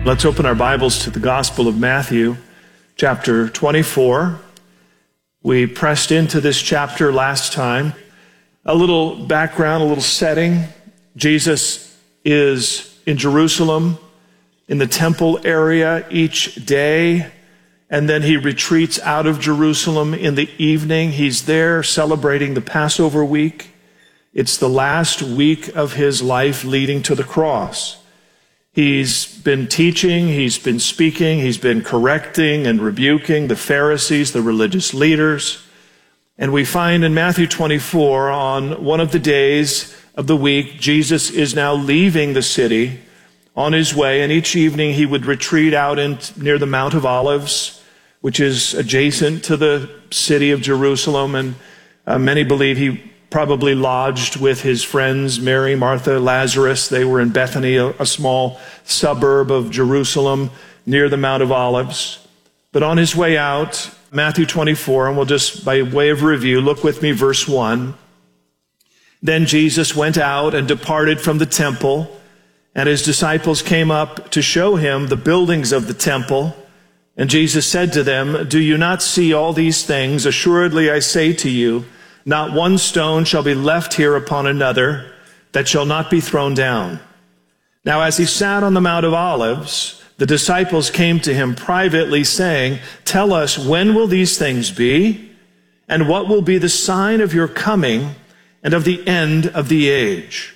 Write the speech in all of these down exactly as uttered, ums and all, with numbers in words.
Let's open our Bibles to the Gospel of Matthew, chapter twenty-four. We pressed into this chapter last time. A little background, a little setting. Jesus is in Jerusalem, in the temple area each day, and then he retreats out of Jerusalem in the evening. He's there celebrating the Passover week. It's the last week of his life leading to the cross. He's been teaching, he's been speaking, he's been correcting and rebuking the Pharisees, the religious leaders. And we find in Matthew twenty-four, on one of the days of the week, Jesus is now leaving the city on his way, and each evening he would retreat out in, near the Mount of Olives, which is adjacent to the city of Jerusalem, and uh, many believe he probably lodged with his friends, Mary, Martha, Lazarus. They were in Bethany, a, a small suburb of Jerusalem near the Mount of Olives. But on his way out, Matthew twenty-four, and we'll just, by way of review, look with me, verse one. Then Jesus went out and departed from the temple, and his disciples came up to show him the buildings of the temple. And Jesus said to them, "Do you not see all these things? Assuredly I say to you, not one stone shall be left here upon another that shall not be thrown down." Now as he sat on the Mount of Olives, the disciples came to him privately, saying, "Tell us, when will these things be? And what will be the sign of your coming and of the end of the age?"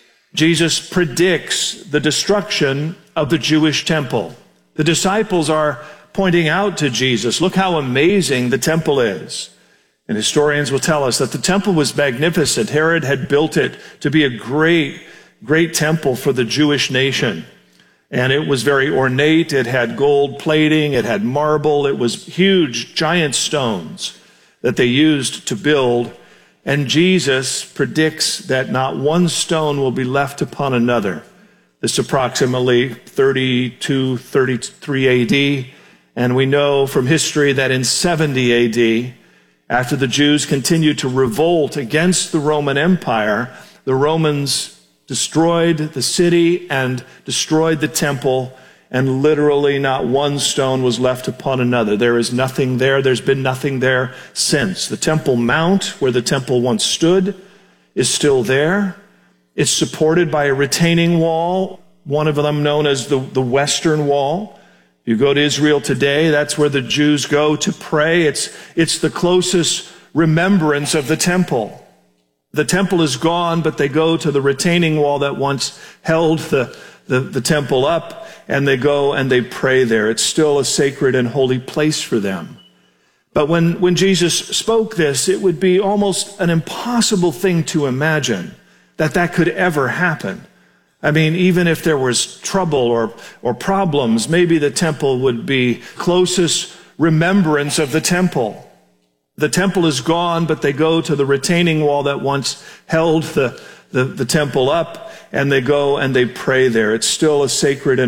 Jesus predicts the destruction of the Jewish temple. The disciples are pointing out to Jesus, look how amazing the temple is. And historians will tell us that the temple was magnificent. Herod had built it to be a great, great temple for the Jewish nation. And it was very ornate. It had gold plating. It had marble. It was huge, giant stones that they used to build. And Jesus predicts that not one stone will be left upon another. This is approximately thirty-two, thirty-three A D. And we know from history that in seventy A D, after the Jews continued to revolt against the Roman Empire, the Romans destroyed the city and destroyed the temple, and literally not one stone was left upon another. There is nothing there. There's been nothing there since. The Temple Mount, where the temple once stood, is still there. It's supported by a retaining wall, one of them known as the, the Western Wall. You go to Israel today, that's where the Jews go to pray. It's, it's the closest remembrance of the temple. The temple is gone, but they go to the retaining wall that once held the, the, the temple up, and they go and they pray there. It's still a sacred and holy place for them. But when, when Jesus spoke this, it would be almost an impossible thing to imagine that that could ever happen. I mean, even if there was trouble or, or problems, maybe the temple would be closest remembrance of the temple. The temple is gone, but they go to the retaining wall that once held the, the, the temple up, and they go and they pray there. It's still a sacred and